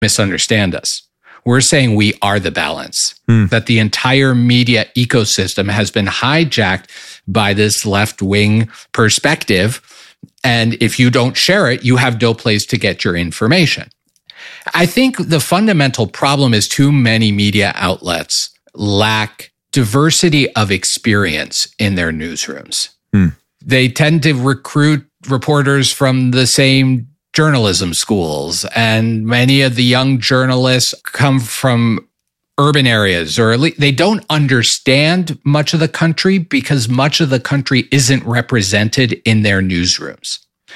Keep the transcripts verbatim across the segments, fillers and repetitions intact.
misunderstand us. We're saying we are the balance, hmm. that the entire media ecosystem has been hijacked by this left-wing perspective. And if you don't share it, you have no place to get your information. I think the fundamental problem is too many media outlets lack diversity of experience in their newsrooms. Hmm. They tend to recruit reporters from the same journalism schools, and many of the young journalists come from urban areas, or at least they don't understand much of the country because much of the country isn't represented in their newsrooms.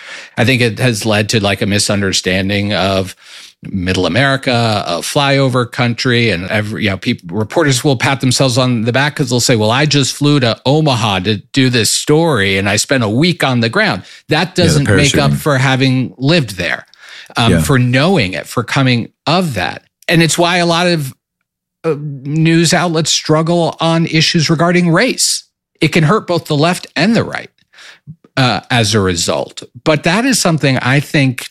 I think it has led to like a misunderstanding of Middle America, of flyover country, and every, you know, people, reporters will pat themselves on the back because they'll say, well, I just flew to Omaha to do this story and I spent a week on the ground. That doesn't yeah, make up for having lived there, um, yeah. for knowing it, for coming of that. And it's why a lot of uh, news outlets struggle on issues regarding race. It can hurt both the left and the right uh, as a result. But that is something I think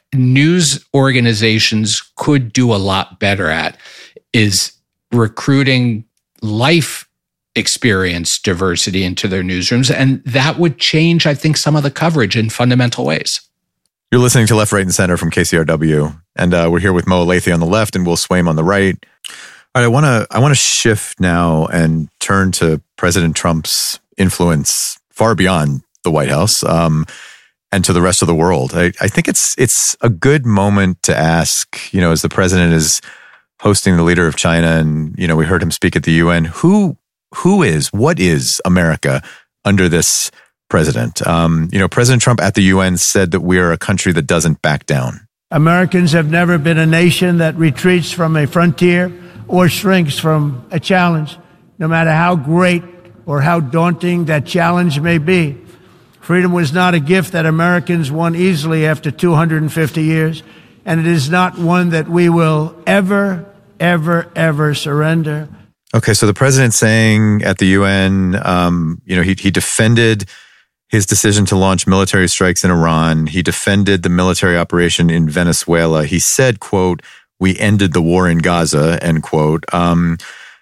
news organizations could do a lot better at, is recruiting life experience diversity into their newsrooms. And that would change, I think, some of the coverage in fundamental ways. You're listening to Left, Right, and Center from K C R W. And uh, we're here with Mo Elleithee on the left and Will Swaim on the right. All right, I want to I want to shift now and turn to President Trump's influence far beyond the White House. Um, and to the rest of the world. I, I think it's it's a good moment to ask, you know, as the president is hosting the leader of China, and, you know, we heard him speak at the U N, who who is, what is America under this president? Um, you know, President Trump at the U N said that we are a country that doesn't back down. Americans have never been a nation that retreats from a frontier or shrinks from a challenge, no matter how great or how daunting that challenge may be. Freedom was not a gift that Americans won easily after two hundred fifty years, and it is not one that we will ever, ever, ever surrender. Okay, so the president's saying at the U N, um, you know, he he defended his decision to launch military strikes in Iran. He defended the military operation in Venezuela. He said, quote, "We ended the war in Gaza," end quote. Um,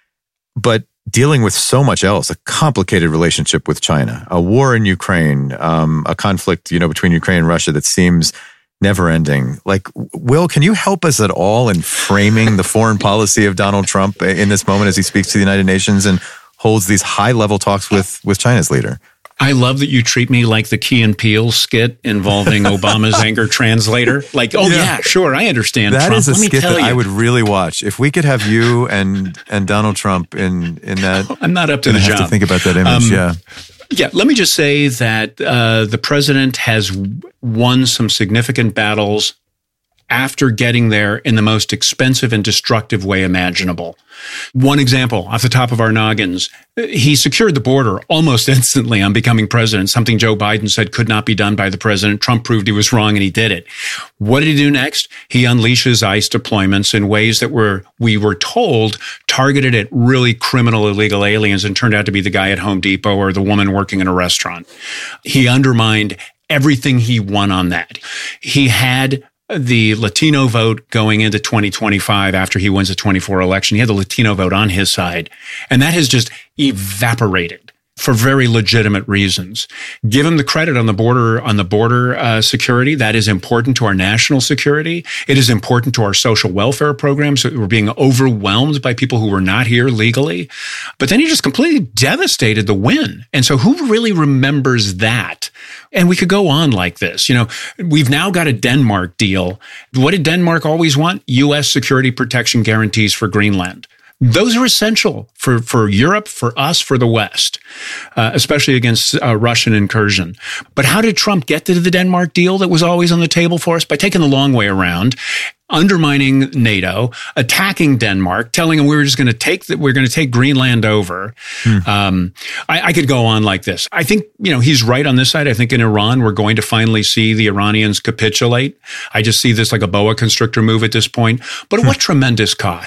but dealing with so much else, a complicated relationship with China, a war in Ukraine, um, a conflict, you know, between Ukraine and Russia that seems never ending. Like, Will, can you help us at all in framing the foreign policy of Donald Trump in this moment as he speaks to the United Nations and holds these high level talks with, with China's leader? I love that you treat me like the Key and Peele skit involving Obama's anger translator. Like, oh yeah, yeah sure, I understand. That Trump. is a Let me skit tell that you. I would really watch. If we could have you and and Donald Trump in in that, I'm not up to the I have job. to think about that image. Um, yeah, yeah. Let me just say that uh, the president has won some significant battles after getting there in the most expensive and destructive way imaginable. One example, off the top of our noggins, he secured the border almost instantly on becoming president, something Joe Biden said could not be done by the president. Trump proved he was wrong, and he did it. What did he do next? He unleashes ICE deployments in ways that were, we were told, targeted at really criminal illegal aliens, and turned out to be the guy at Home Depot or the woman working in a restaurant. He undermined everything he won on that. He had the Latino vote going into twenty twenty-five after he wins the twenty-four election. He had the Latino vote on his side, and that has just evaporated for very legitimate reasons. Give him the credit on the border, on the border uh, security. That is important to our national security. It is important to our social welfare programs. We're being overwhelmed by people who were not here legally. But then he just completely devastated the win. And so who really remembers that? And we could go on like this. You know, we've now got a Denmark deal. What did Denmark always want? U S security protection guarantees for Greenland. Those are essential for, for Europe, for us, for the West, uh, especially against uh, Russian incursion. But how did Trump get to the Denmark deal that was always on the table for us? By taking the long way around, undermining NATO, attacking Denmark, telling them we were just going to take that, we're going to take Greenland over. Hmm. Um, I, I could go on like this. I think, you know, he's right on this side. I think in Iran, we're going to finally see the Iranians capitulate. I just see this like a boa constrictor move at this point. But at hmm. what tremendous cost?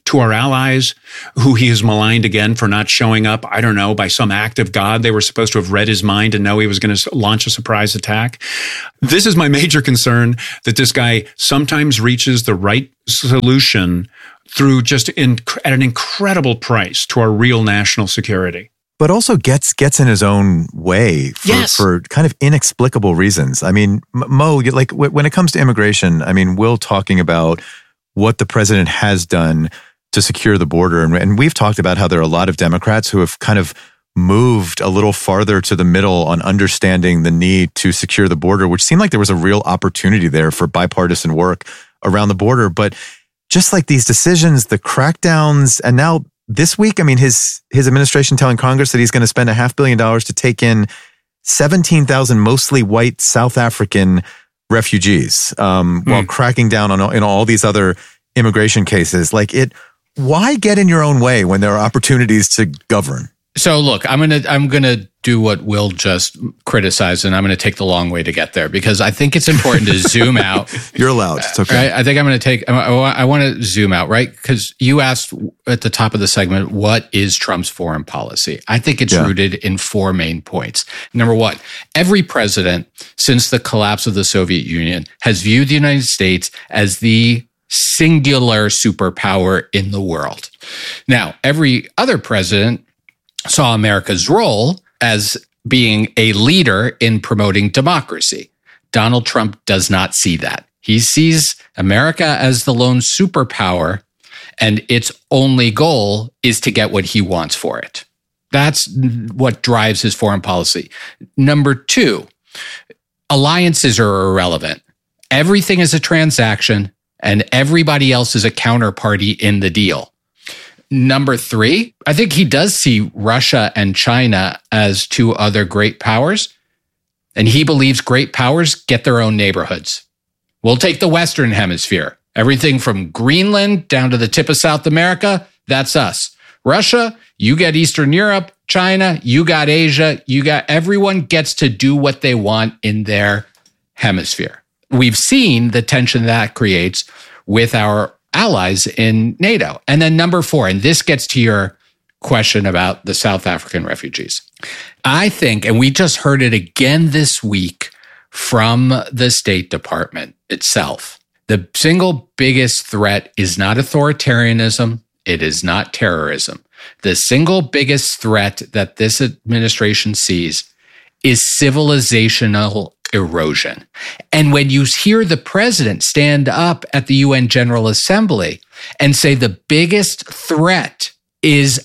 to our allies, who he has maligned again for not showing up, I don't know, by some act of God. They were supposed to have read his mind and know he was going to launch a surprise attack. This is my major concern, that this guy sometimes reaches the right solution through just in, at an incredible price to our real national security. But also gets gets in his own way for, Yes. for kind of inexplicable reasons. I mean, M- Mo, like w- when it comes to immigration, I mean, Will talking about what the president has done to secure the border. And, and we've talked about how there are a lot of Democrats who have kind of moved a little farther to the middle on understanding the need to secure the border, which seemed like there was a real opportunity there for bipartisan work around the border. But just like these decisions, the crackdowns, and now this week, I mean, his his administration telling Congress that he's going to spend a half billion dollars to take in seventeen thousand mostly white South African refugees, um, mm. while cracking down on all, in all these other immigration cases. Like it, why get in your own way when there are opportunities to govern? So look, I'm gonna I'm gonna do what Will just criticized, and I'm gonna take the long way to get there because I think it's important to zoom out. You're allowed. It's okay. Right? I think I'm gonna take. I, I want to zoom out, right? Because you asked at the top of the segment, what is Trump's foreign policy? I think it's yeah. rooted in four main points. Number one, every president since the collapse of the Soviet Union has viewed the United States as the singular superpower in the world. Now, every other president saw America's role as being a leader in promoting democracy. Donald Trump does not see that. He sees America as the lone superpower, and its only goal is to get what he wants for it. That's what drives his foreign policy. Number two, alliances are irrelevant. Everything is a transaction, and everybody else is a counterparty in the deal. Number three, I think he does see Russia and China as two other great powers, and he believes great powers get their own neighborhoods. We'll take the Western Hemisphere. Everything from Greenland down to the tip of South America, that's us. Russia, you get Eastern Europe. China, you got Asia. You got everyone gets to do what they want in their hemisphere. We've seen the tension that creates with our allies in NATO. And then number four, and this gets to your question about the South African refugees. I think, and we just heard it again this week from the State Department itself, the single biggest threat is not authoritarianism. It is not terrorism. The single biggest threat that this administration sees is civilizational erosion. And when you hear the president stand up at the U N General Assembly and say the biggest threat is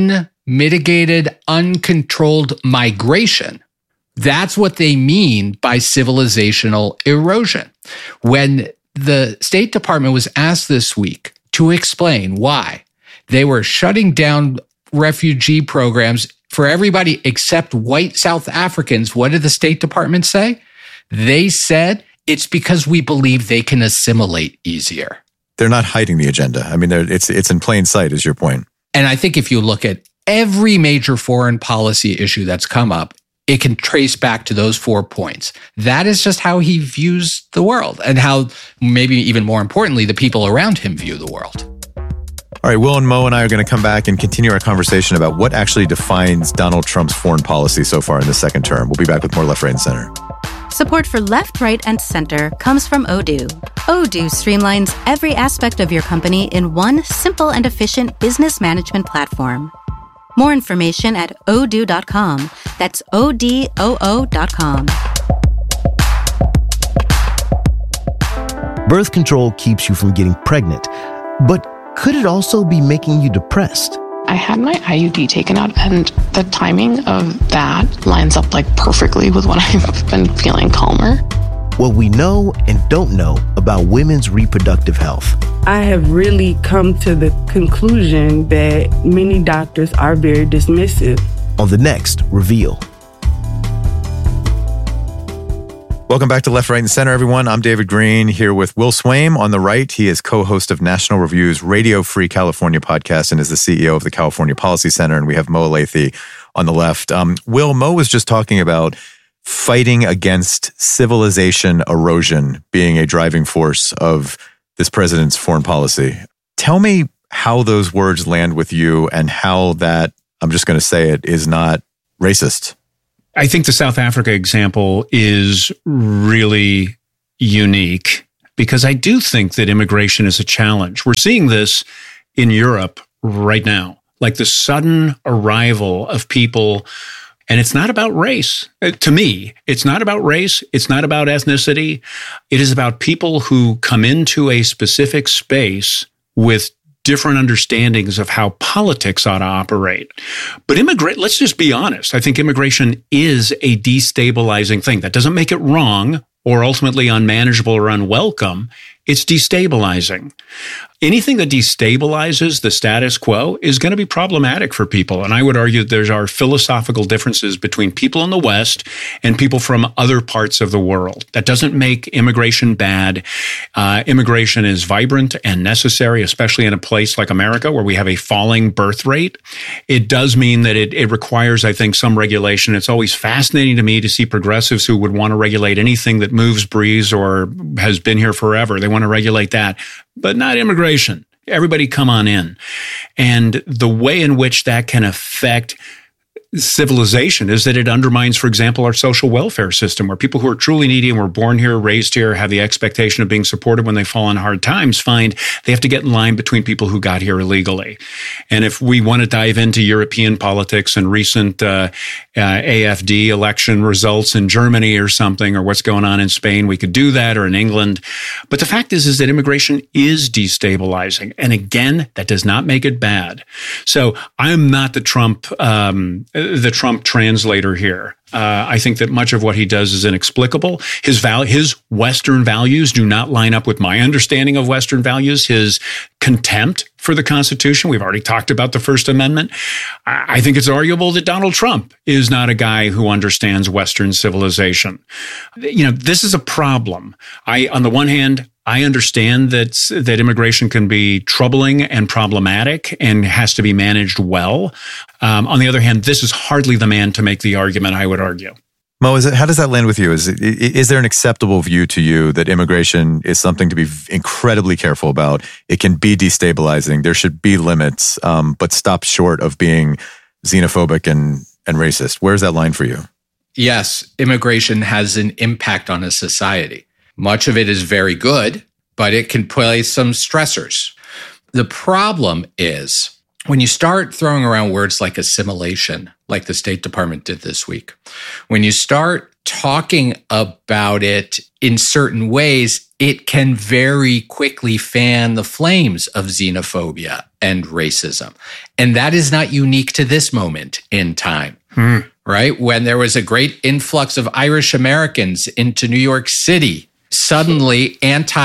unmitigated, uncontrolled migration, that's what they mean by civilizational erosion. When the State Department was asked this week to explain why they were shutting down refugee programs for everybody except white South Africans, what did the State Department say? They said it's because we believe they can assimilate easier. They're not hiding the agenda. I mean, it's it's in plain sight, is your point. And I think if you look at every major foreign policy issue that's come up, it can trace back to those four points. That is just how he views the world and how, maybe even more importantly, the people around him view the world. All right, Will and Mo and I are going to come back and continue our conversation about what actually defines Donald Trump's foreign policy so far in the second term. We'll be back with more Left, Right, and Center. Support for Left, Right, and Center comes from Odoo. Odoo streamlines every aspect of your company in one simple and efficient business management platform. More information at odoo dot com. That's O D O O dot com. Birth control keeps you from getting pregnant, but could it also be making you depressed? I had my I U D taken out, and the timing of that lines up like perfectly with when I've been feeling calmer. What we know and don't know about women's reproductive health. I have really come to the conclusion that many doctors are very dismissive. On the next Reveal. Welcome back to Left, Right, and Center, everyone. I'm David Green here with Will Swaim on the right. He is co-host of National Review's Radio Free California podcast and is the C E O of the California Policy Center. And we have Mo Elleithee on the left. Um, Will, Mo was just talking about fighting against civilization erosion being a driving force of this president's foreign policy. Tell me how those words land with you and how that, I'm just going to say it, is not racist. I think the South Africa example is really unique because I do think that immigration is a challenge. We're seeing this in Europe right now, like the sudden arrival of people. And it's not about race. To me, it's not about race. It's not about ethnicity. It is about people who come into a specific space with different understandings of how politics ought to operate. But immigrate, let's just be honest. I think immigration is a destabilizing thing. That doesn't make it wrong or ultimately unmanageable or unwelcome. It's destabilizing. Anything that destabilizes the status quo is going to be problematic for people. And I would argue that there are philosophical differences between people in the West and people from other parts of the world. That doesn't make immigration bad. Uh, immigration is vibrant and necessary, especially in a place like America where we have a falling birth rate. It does mean that it, it requires, I think, some regulation. It's always fascinating to me to see progressives who would want to regulate anything that moves, breathes, or has been here forever. They want to regulate that, but not immigration. Everybody come on in. And the way in which that can affect civilization is that it undermines, for example, our social welfare system, where people who are truly needy and were born here, raised here, have the expectation of being supported when they fall on hard times, find they have to get in line between people who got here illegally. And if we want to dive into European politics and recent uh, uh, A F D election results in Germany or something, or what's going on in Spain, we could do that, or in England. But the fact is, is that immigration is destabilizing. And again, that does not make it bad. So I'm not the Trump, um, the Trump translator here. Uh, I think that much of what he does is inexplicable. His val- his Western values do not line up with my understanding of Western values. His contempt for the Constitution. We've already talked about the First Amendment. I, I think it's arguable that Donald Trump is not a guy who understands Western civilization. You know, this is a problem. I, on the one hand, I understand that that immigration can be troubling and problematic and has to be managed well. Um, on the other hand, this is hardly the man to make the argument, I would argue. Mo, is it, how does that land with you? Is it, is there an acceptable view to you that immigration is something to be incredibly careful about? It can be destabilizing. There should be limits, um, but stop short of being xenophobic and, and racist. Where's that line for you? Yes, immigration has an impact on a society. Much of it is very good, but it can place some stressors. The problem is when you start throwing around words like assimilation, like the State Department did this week, when you start talking about it in certain ways, it can very quickly fan the flames of xenophobia and racism. And that is not unique to this moment in time. Hmm. Right? When there was a great influx of Irish Americans into New York City, suddenly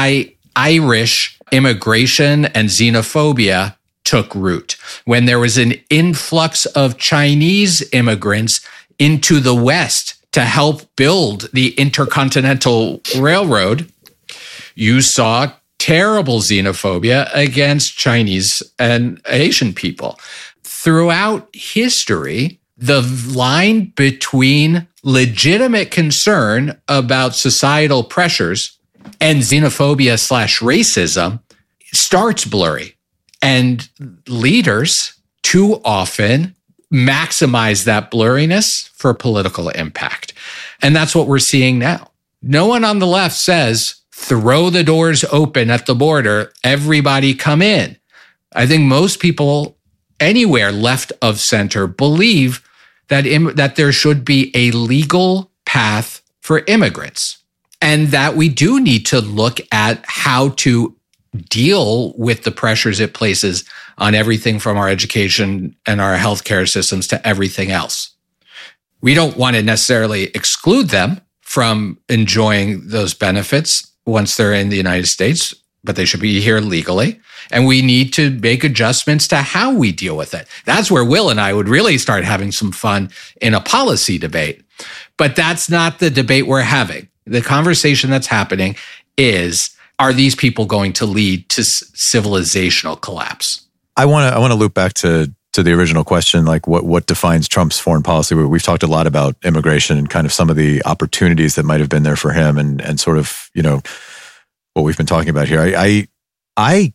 anti-Irish immigration and xenophobia took root. When there was an influx of Chinese immigrants into the West to help build the Intercontinental Railroad, you saw terrible xenophobia against Chinese and Asian people. Throughout history, the line between legitimate concern about societal pressures and xenophobia slash racism starts blurry. And leaders too often maximize that blurriness for political impact. And that's what we're seeing now. No one on the left says, throw the doors open at the border, everybody come in. I think most people anywhere left of center believe that im- that there should be a legal path for immigrants, and that we do need to look at how to deal with the pressures it places on everything from our education and our healthcare systems to everything else. We don't want to necessarily exclude them from enjoying those benefits once they're in the United States, but they should be here legally. And we need to make adjustments to how we deal with it. That's where Will and I would really start having some fun in a policy debate. But that's not the debate we're having. The conversation that's happening is, are these people going to lead to civilizational collapse? I want to I want to loop back to to the original question, like what what defines Trump's foreign policy? We've talked a lot about immigration and kind of some of the opportunities that might have been there for him, and and sort of, you know, what we've been talking about here. I I, I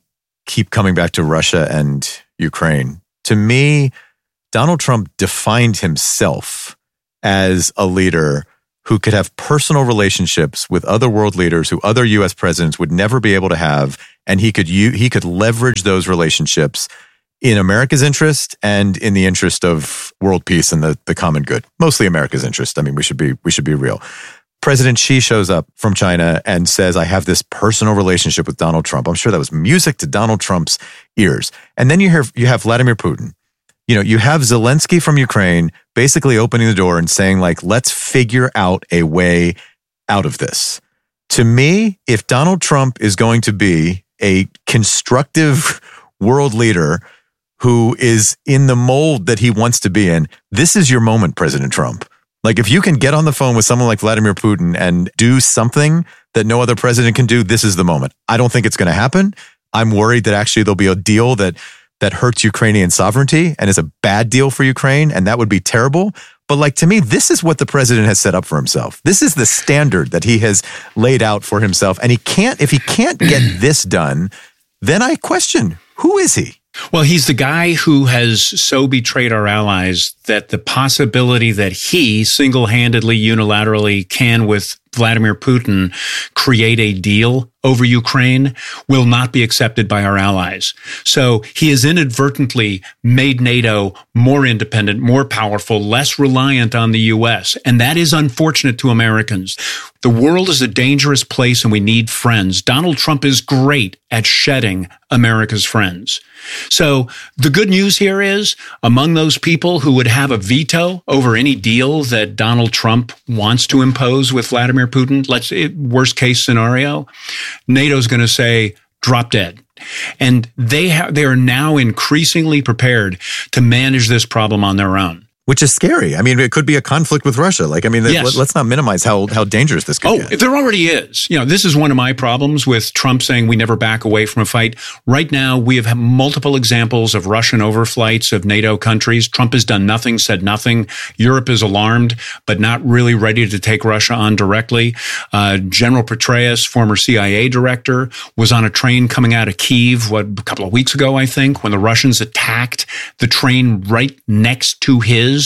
keep coming back to Russia and Ukraine. To me, Donald Trump defined himself as a leader who could have personal relationships with other world leaders who other U S presidents would never be able to have, and he could he could leverage those relationships in America's interest and in the interest of world peace and the, the common good. Mostly America's interest. I mean, we should be we should be real. President Xi shows up from China and says, I have this personal relationship with Donald Trump. I'm sure that was music to Donald Trump's ears. And then you hear you have Vladimir Putin. You know, you have Zelensky from Ukraine basically opening the door and saying, like, let's figure out a way out of this. To me, if Donald Trump is going to be a constructive world leader who is in the mold that he wants to be in, this is your moment, President Trump. Like, if you can get on the phone with someone like Vladimir Putin and do something that no other president can do, this is the moment. I don't think it's going to happen. I'm worried that actually there'll be a deal that that hurts Ukrainian sovereignty and is a bad deal for Ukraine, and that would be terrible. But like, to me, this is what the president has set up for himself. This is the standard that he has laid out for himself. And he can't, if he can't get this done, then I question, who is he? Well, he's the guy who has so betrayed our allies that the possibility that he single-handedly, unilaterally can, with Vladimir Putin, create a deal over Ukraine will not be accepted by our allies. So he has inadvertently made NATO more independent, more powerful, less reliant on the U S. And that is unfortunate to Americans. The world is a dangerous place and we need friends. Donald Trump is great at shedding America's friends. So the good news here is, among those people who would have a veto over any deal that Donald Trump wants to impose with Vladimir Putin, let's worst case scenario, NATO's going to say, drop dead. And they ha- they are now increasingly prepared to manage this problem on their own. Which is scary. I mean, it could be a conflict with Russia. Like, I mean, yes. let's not minimize how how dangerous this could oh, get. Oh, there already is. You know, this is one of my problems with Trump saying we never back away from a fight. Right now, we have multiple examples of Russian overflights of NATO countries. Trump has done nothing, said nothing. Europe is alarmed, but not really ready to take Russia on directly. Uh, General Petraeus, former C I A director, was on a train coming out of Kyiv, what, a couple of weeks ago, I think, when the Russians attacked the train right next to his.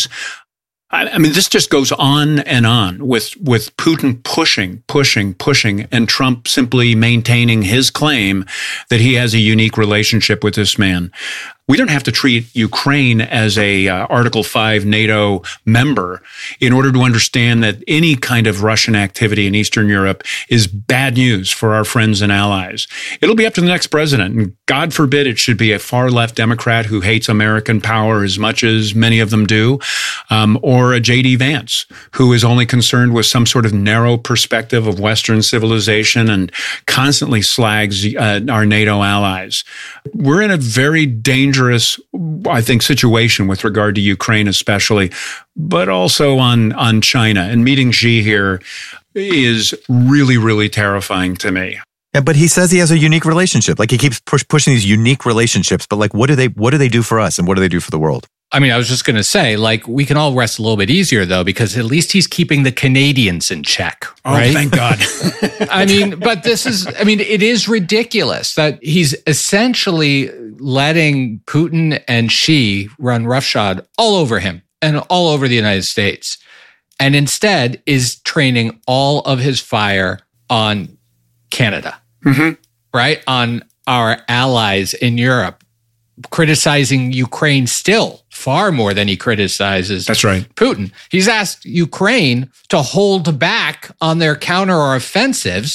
I mean, this just goes on and on with, with Putin pushing, pushing, pushing, and Trump simply maintaining his claim that he has a unique relationship with this man. We don't have to treat Ukraine as a uh, Article five NATO member in order to understand that any kind of Russian activity in Eastern Europe is bad news for our friends and allies. It'll be up to the next president, and God forbid it should be a far-left Democrat who hates American power as much as many of them do, um, or a J D Vance who is only concerned with some sort of narrow perspective of Western civilization and constantly slags uh, our NATO allies. We're in a very dangerous I think, situation with regard to Ukraine especially, but also on, on China. And meeting Xi here is really, really terrifying to me. Yeah, but he says he has a unique relationship. Like, he keeps push, pushing these unique relationships, but like, what do they what do they do for us and what do they do for the world? I mean, I was just going to say, like, we can all rest a little bit easier, though, because at least he's keeping the Canadians in check, right? Oh, thank God. I mean, but this is, I mean, it is ridiculous that he's essentially letting Putin and Xi run roughshod all over him and all over the United States, and instead is training all of his fire on Canada, mm-hmm. right? On our allies in Europe, criticizing Ukraine still far more than he criticizes That's right. Putin. He's asked Ukraine to hold back on their counteroffensives.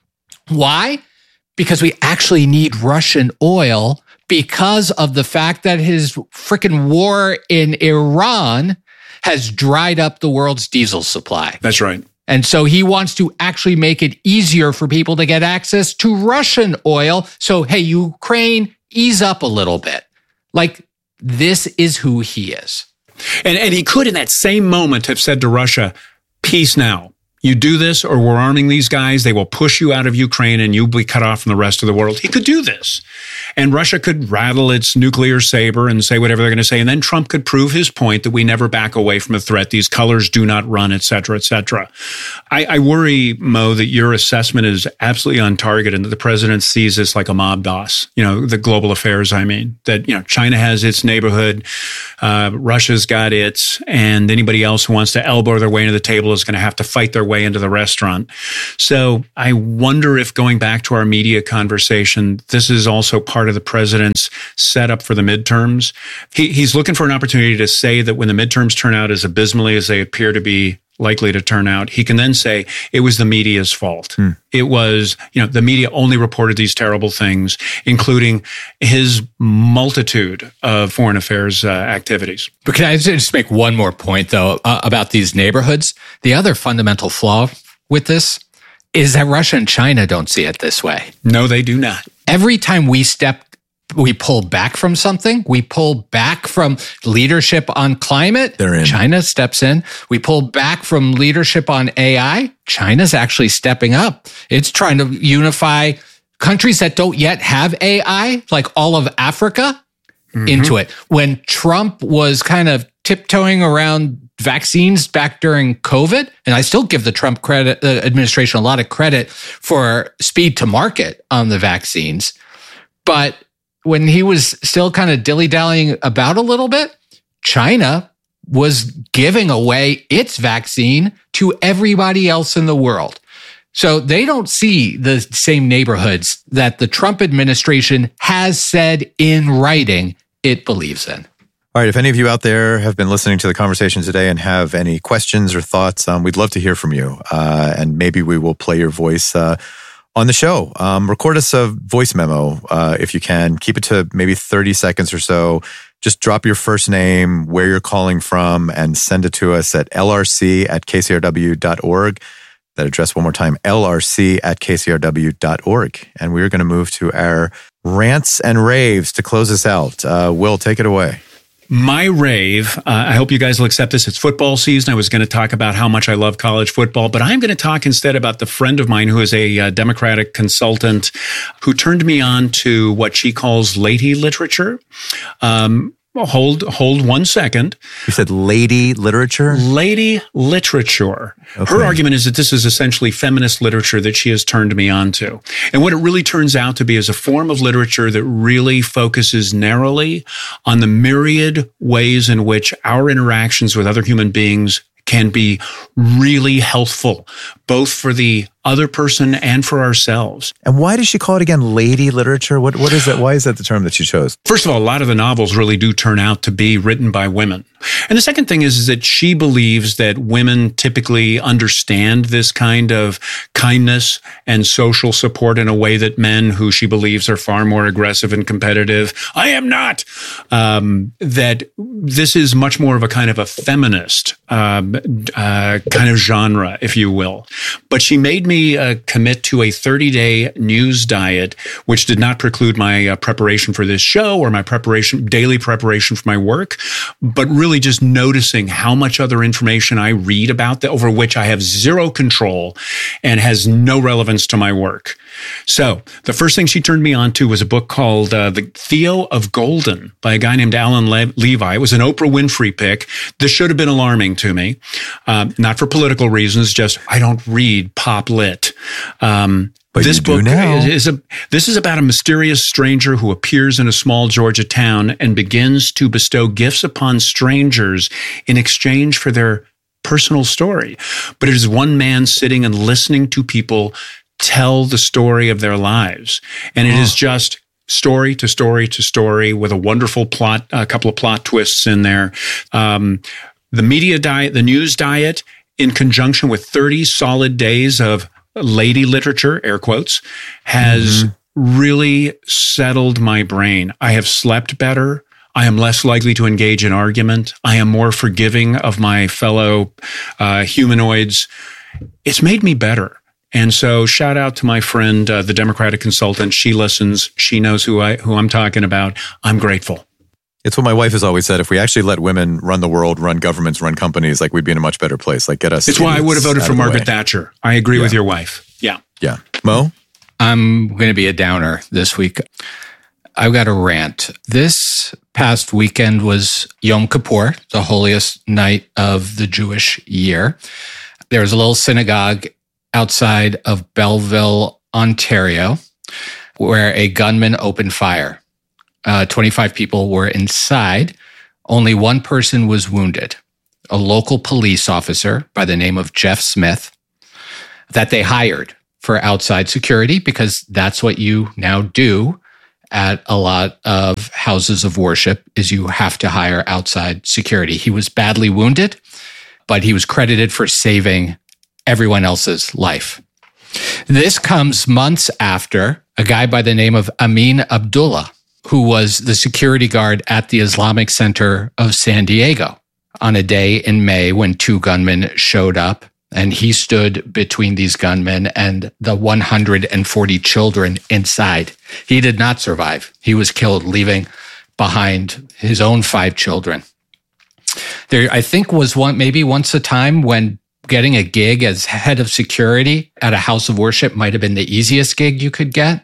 Why? Because we actually need Russian oil because of the fact that his freaking war in Iran has dried up the world's diesel supply. That's right. And so he wants to actually make it easier for people to get access to Russian oil. So, hey, Ukraine, ease up a little bit. Like, this is who he is. And, and he could, in that same moment, have said to Russia, peace now. You do this or we're arming these guys. They will push you out of Ukraine and you'll be cut off from the rest of the world. He could do this. And Russia could rattle its nuclear saber and say whatever they're going to say. And then Trump could prove his point that we never back away from a threat. These colors do not run, et cetera, et cetera. I, I worry, Mo, that your assessment is absolutely on target and that the president sees this like a mob boss, you know, the global affairs, I mean, that, you know, China has its neighborhood, uh, Russia's got its, and anybody else who wants to elbow their way into the table is going to have to fight their way into the restaurant. So I wonder if going back to our media conversation, this is also part of the president's setup for the midterms. He, he's looking for an opportunity to say that when the midterms turn out as abysmally as they appear to be likely to turn out, he can then say it was the media's fault. Hmm. It was, you know, the media only reported these terrible things, including his multitude of foreign affairs uh, activities. But can I just make one more point, though, uh, about these neighborhoods? The other fundamental flaw with this is that Russia and China don't see it this way. No, they do not. Every time we step we pull back from something. We pull back from leadership on climate. They're in. China steps in. We pull back from leadership on A I. China's actually stepping up. It's trying to unify countries that don't yet have A I, like all of Africa, mm-hmm. into it. When Trump was kind of tiptoeing around vaccines back during COVID, and I still give the Trump credit, the administration a lot of credit for speed to market on the vaccines, but when he was still kind of dilly-dallying about a little bit, China was giving away its vaccine to everybody else in the world. So they don't see the same neighborhoods that the Trump administration has said in writing it believes in. All right. If any of you out there have been listening to the conversation today and have any questions or thoughts, um, we'd love to hear from you. Uh, and maybe we will play your voice uh, on the show. Um, record us a voice memo uh, if you can. Keep it to maybe thirty seconds or so. Just drop your first name, where you're calling from, and send it to us at L R C at K C R W dot org. That address one more time, L R C at K C R W dot org. And we're going to move to our rants and raves to close us out. Uh, Will, take it away. My rave, uh, I hope you guys will accept this. It's football season. I was going to talk about how much I love college football, but I'm going to talk instead about the friend of mine who is a uh, Democratic consultant who turned me on to what she calls lady literature. Um, Hold hold one second. You said lady literature? Lady literature. Okay. Her argument is that this is essentially feminist literature that she has turned me on to. And what it really turns out to be is a form of literature that really focuses narrowly on the myriad ways in which our interactions with other human beings can be really healthful, both for the other person and for ourselves. And why does she call it again lady literature? What what is that? Why is that the term that she chose? First of all, a lot of the novels really do turn out to be written by women. And the second thing is, is that she believes that women typically understand this kind of kindness and social support in a way that men, who she believes are far more aggressive and competitive, I am not, um, that this is much more of a kind of a feminist um, uh, kind of genre, if you will. But she made me Uh, commit to a thirty-day news diet, which did not preclude my uh, preparation for this show or my preparation, daily preparation for my work, but really just noticing how much other information I read about that, over which I have zero control and has no relevance to my work. So the first thing she turned me on to was a book called uh, The Theo of Golden by a guy named Alan Le- Levi. It was an Oprah Winfrey pick. This should have been alarming to me, um, not for political reasons, just I don't read pop lit. Um, but this book now. is, is a this is about a mysterious stranger who appears in a small Georgia town and begins to bestow gifts upon strangers in exchange for their personal story. But it is one man sitting and listening to people tell the story of their lives. And it oh. is just story to story to story with a wonderful plot, a couple of plot twists in there. Um, the media diet, the news diet, in conjunction with thirty solid days of lady literature, air quotes, has mm-hmm. really settled my brain. I have slept better. I am less likely to engage in argument. I am more forgiving of my fellow uh, humanoids. It's made me better. And so shout out to my friend, uh, the Democratic consultant. She listens. She knows who I, who I'm talking about. I'm grateful. It's what my wife has always said. If we actually let women run the world, run governments, run companies, like we'd be in a much better place. Like get us. It's why I would have voted for Margaret Thatcher. I agree yeah. with your wife. Yeah. Yeah. Mo? I'm going to be a downer this week. I've got a rant. This past weekend was Yom Kippur, the holiest night of the Jewish year. There was a little synagogue outside of Belleville, Ontario, where a gunman opened fire. Uh, twenty-five people were inside. Only one person was wounded, a local police officer by the name of Jeff Smith that they hired for outside security because that's what you now do at a lot of houses of worship is you have to hire outside security. He was badly wounded, but he was credited for saving everyone else's life. This comes months after a guy by the name of Amin Abdullah, who was the security guard at the Islamic Center of San Diego on a day in May when two gunmen showed up, and he stood between these gunmen and the one hundred forty children inside. He did not survive. He was killed, leaving behind his own five children. There, I think, was one maybe once a time when getting a gig as head of security at a house of worship might have been the easiest gig you could get.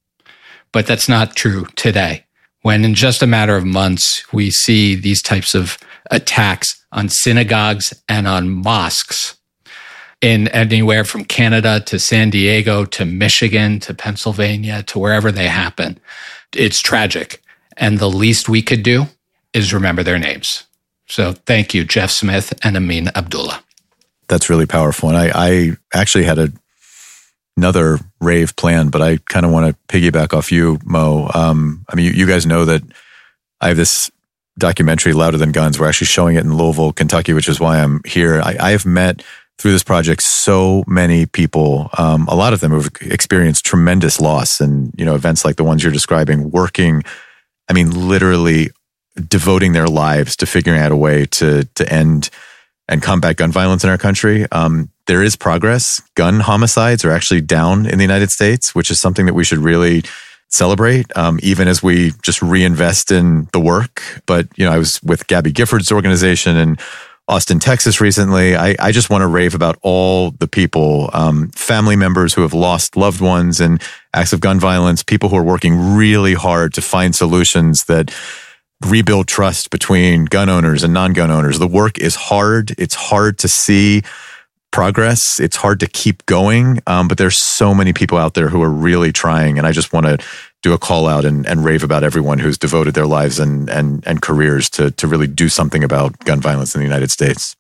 But that's not true today, when in just a matter of months, we see these types of attacks on synagogues and on mosques in anywhere from Canada to San Diego to Michigan to Pennsylvania to wherever they happen. It's tragic. And the least we could do is remember their names. So thank you, Jeff Smith and Amin Abdullah. That's really powerful. And I, I actually had a another rave plan, but I kind of want to piggyback off you, Mo. Um, I mean, you, you guys know that I have this documentary, Louder Than Guns. We're actually showing it in Louisville, Kentucky, which is why I'm here. I, I have met through this project so many people, um, a lot of them who've experienced tremendous loss and, you know, events like the ones you're describing, working, I mean, literally devoting their lives to figuring out a way to to end and combat gun violence in our country. Um, there is progress. Gun homicides are actually down in the United States, which is something that we should really celebrate, um, even as we just reinvest in the work. But, you know, I was with Gabby Gifford's organization in Austin, Texas recently. I, I just want to rave about all the people, um, family members who have lost loved ones in acts of gun violence, people who are working really hard to find solutions that rebuild trust between gun owners and non-gun owners. The work is hard. It's hard to see progress. It's hard to keep going, um, but there's so many people out there who are really trying, and I just want to do a call out and, and rave about everyone who's devoted their lives and and and careers to to really do something about gun violence in the United States.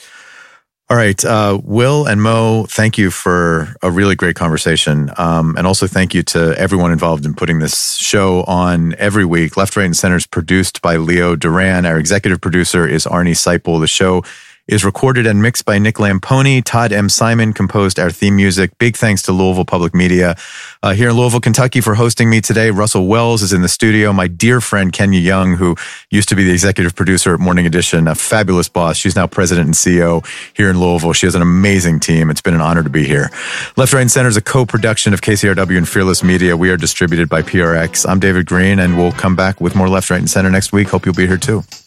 All right, uh, Will and Mo, thank you for a really great conversation, um, and also thank you to everyone involved in putting this show on every week. Left, Right, and Center is produced by Leo Duran. Our executive producer is Arnie Seipel. The show is recorded and mixed by Nick Lamponi. Todd M. Simon composed our theme music. Big thanks to Louisville Public Media uh, here in Louisville, Kentucky for hosting me today. Russell Wells is in the studio. My dear friend Kenya Young, who used to be the executive producer at Morning Edition, a fabulous boss. She's now president and C E O here in Louisville. She has an amazing team. It's been an honor to be here. Left, Right, and Center is a co-production of K C R W and Fearless Media. We are distributed by P R X. I'm David Green, and we'll come back with more Left, Right, and Center next week. Hope you'll be here too.